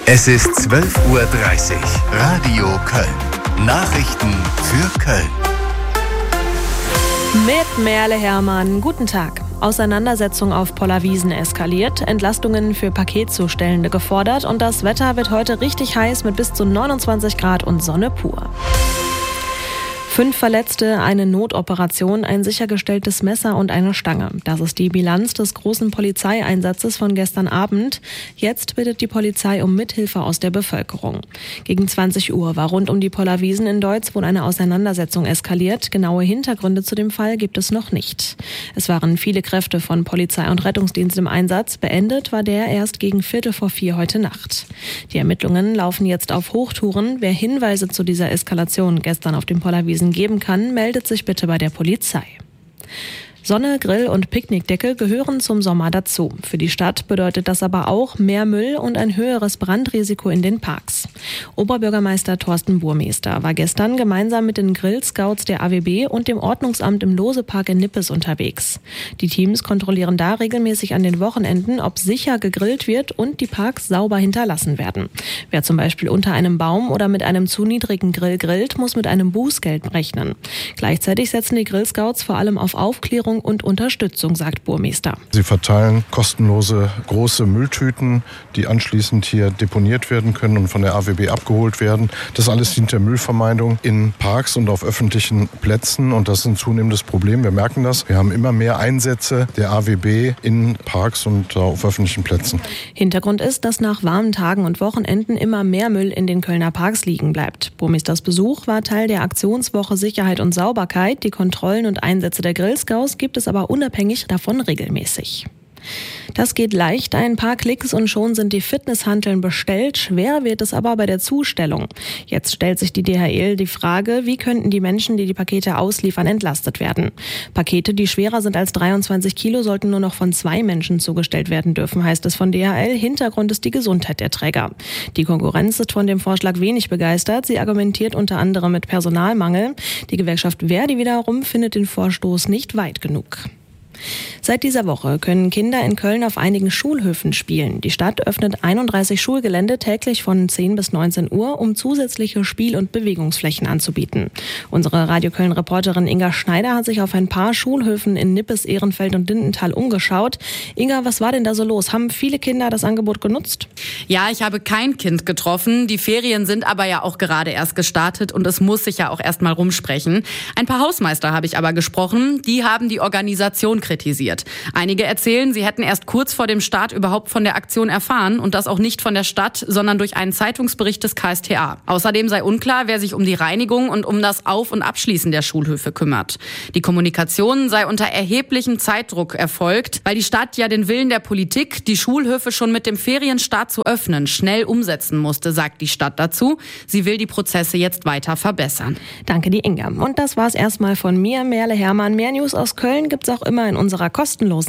Es ist 12:30 Uhr. Radio Köln. Nachrichten für Köln. Mit Merle Hermann. Guten Tag. Auseinandersetzung auf Pollerwiesen eskaliert, Entlastungen für Paketzustellende gefordert und das Wetter wird heute richtig heiß mit bis zu 29 Grad und Sonne pur. 5 Verletzte, eine Notoperation, ein sichergestelltes Messer und eine Stange. Das ist die Bilanz des großen Polizeieinsatzes von gestern Abend. Jetzt bittet die Polizei um Mithilfe aus der Bevölkerung. Gegen 20 Uhr war rund um die Pollerwiesen in Deutz wohl eine Auseinandersetzung eskaliert. Genaue Hintergründe zu dem Fall gibt es noch nicht. Es waren viele Kräfte von Polizei und Rettungsdienst im Einsatz. Beendet war der erst gegen 3:45 heute Nacht. Die Ermittlungen laufen jetzt auf Hochtouren. Wer Hinweise zu dieser Eskalation gestern auf dem Pollerwiesen geben kann, meldet sich bitte bei der Polizei. Sonne, Grill und Picknickdecke gehören zum Sommer dazu. Für die Stadt bedeutet das aber auch mehr Müll und ein höheres Brandrisiko in den Parks. Oberbürgermeister Thorsten Burmester war gestern gemeinsam mit den Grillscouts der AWB und dem Ordnungsamt im Lose-Park in Nippes unterwegs. Die Teams kontrollieren da regelmäßig an den Wochenenden, ob sicher gegrillt wird und die Parks sauber hinterlassen werden. Wer zum Beispiel unter einem Baum oder mit einem zu niedrigen Grill grillt, muss mit einem Bußgeld rechnen. Gleichzeitig setzen die Grillscouts vor allem auf Aufklärung und Unterstützung, sagt Burmester. Sie verteilen kostenlose große Mülltüten, die anschließend hier deponiert werden können und von der AWB abgeholt werden. Das alles dient der Müllvermeidung in Parks und auf öffentlichen Plätzen und das ist ein zunehmendes Problem. Wir merken das. Wir haben immer mehr Einsätze der AWB in Parks und auf öffentlichen Plätzen. Hintergrund ist, dass nach warmen Tagen und Wochenenden immer mehr Müll in den Kölner Parks liegen bleibt. Burmesters Besuch war Teil der Aktionswoche Sicherheit und Sauberkeit. Die Kontrollen und Einsätze der Grillscouts gibt es aber unabhängig davon regelmäßig. Das geht leicht, ein paar Klicks und schon sind die Fitnesshanteln bestellt. Schwer wird es aber bei der Zustellung. Jetzt stellt sich die DHL die Frage, wie könnten die Menschen, die die Pakete ausliefern, entlastet werden. Pakete, die schwerer sind als 23 Kilo, sollten nur noch von 2 Menschen zugestellt werden dürfen, heißt es von DHL. Hintergrund ist die Gesundheit der Träger. Die Konkurrenz ist von dem Vorschlag wenig begeistert. Sie argumentiert unter anderem mit Personalmangel. Die Gewerkschaft Verdi wiederum findet den Vorstoß nicht weit genug. Seit dieser Woche können Kinder in Köln auf einigen Schulhöfen spielen. Die Stadt öffnet 31 Schulgelände täglich von 10 bis 19 Uhr, um zusätzliche Spiel- und Bewegungsflächen anzubieten. Unsere Radio Köln-Reporterin Inga Schneider hat sich auf ein paar Schulhöfen in Nippes, Ehrenfeld und Lindenthal umgeschaut. Inga, was war denn da so los? Haben viele Kinder das Angebot genutzt? Ja, ich habe kein Kind getroffen. Die Ferien sind aber ja auch gerade erst gestartet und es muss sich ja auch erst mal rumsprechen. Ein paar Hausmeister habe ich aber gesprochen. Die haben die Organisation kritisiert. Einige erzählen, sie hätten erst kurz vor dem Start überhaupt von der Aktion erfahren und das auch nicht von der Stadt, sondern durch einen Zeitungsbericht des KStA. Außerdem sei unklar, wer sich um die Reinigung und um das Auf- und Abschließen der Schulhöfe kümmert. Die Kommunikation sei unter erheblichem Zeitdruck erfolgt, weil die Stadt ja den Willen der Politik, die Schulhöfe schon mit dem Ferienstart zu öffnen, schnell umsetzen musste, sagt die Stadt dazu. Sie will die Prozesse jetzt weiter verbessern. Danke, die Inga. Und das war's erstmal von mir, Merle Hermann. Mehr News aus Köln gibt's auch immer in unserer kostenlosen